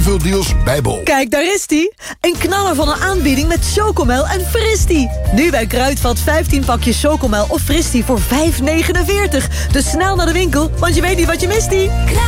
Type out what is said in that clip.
veel deals bij Bol. Kijk, daar is die. Een knaller van een aanbieding met Chocomel en Fristie. Nu bij Kruidvat 15 pakjes Chocomel of Fristie voor €5,49. Dus snel naar de winkel, want je weet niet wat je mist.